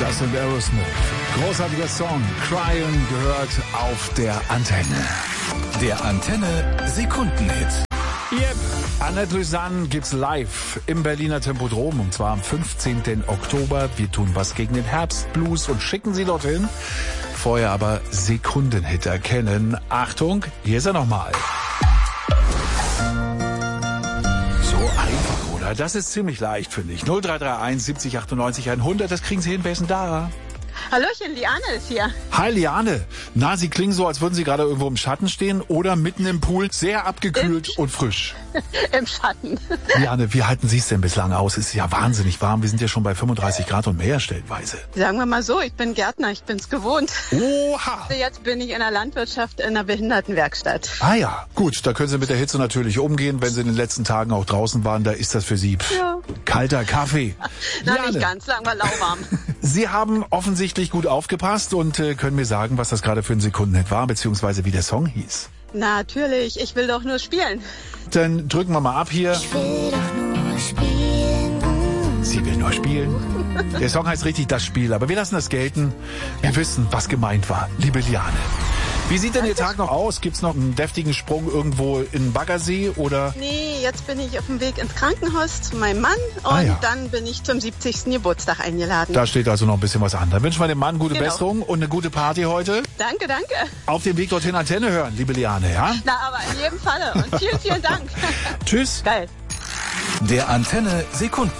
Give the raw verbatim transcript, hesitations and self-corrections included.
Das sind Aerosmith. Großartiger Song. Cryin gehört auf der Antenne. Der Antenne Sekundenhit. Yep. Annette Louisanne gibt's live im Berliner Tempodrom und zwar am fünfzehnten Oktober. Wir tun was gegen den Herbstblues und schicken Sie dorthin. Vorher aber Sekundenhit erkennen. Achtung, hier ist er nochmal. So einfach, oder? Das ist ziemlich leicht, finde ich. null drei drei eins siebzig achtundneunzig hundert, das kriegen Sie hin. Wer ist denn da? Hallöchen, Liane ist hier. Hi Liane. Na, Sie klingen so, als würden Sie gerade irgendwo im Schatten stehen oder mitten im Pool, sehr abgekühlt Im und frisch. Im Schatten. Liane, wie halten Sie es denn bislang aus? Es ist ja wahnsinnig warm. Wir sind ja schon bei fünfunddreißig Grad und mehr stellenweise. Sagen wir mal so, ich bin Gärtner, ich bin's gewohnt. Oha! Jetzt bin ich in der Landwirtschaft in einer Behindertenwerkstatt. Ah ja, gut, da können Sie mit der Hitze natürlich umgehen. Wenn Sie in den letzten Tagen auch draußen waren, da ist das für Sie pff, Ja. kalter Kaffee. Na, Liane, nicht ganz, sagen wir lauwarm. Sie haben offensichtlich gut aufgepasst und äh, können mir sagen, was das gerade für ein Sekundenhit war, beziehungsweise wie der Song hieß. Natürlich, ich will doch nur spielen. Dann drücken wir mal ab hier. Ich will doch nur spielen. Sie will nur spielen. Der Song heißt richtig Das Spiel, aber wir lassen das gelten. Wir wissen, was gemeint war, liebe Liane. Wie sieht denn Ihr Tag noch aus? Gibt's noch einen deftigen Sprung irgendwo in Baggersee oder? Nee, jetzt bin ich auf dem Weg ins Krankenhaus zu meinem Mann und Ah, ja. dann bin ich zum siebzigsten Geburtstag eingeladen. Da steht also noch ein bisschen was an. Dann wünschen wir dem Mann gute Genau. Besserung und eine gute Party heute. Danke, danke. Auf dem Weg dorthin Antenne hören, liebe Liane, ja? Na, aber in jedem Falle und vielen, vielen Dank. Tschüss. Geil. Der Antenne Sekunden.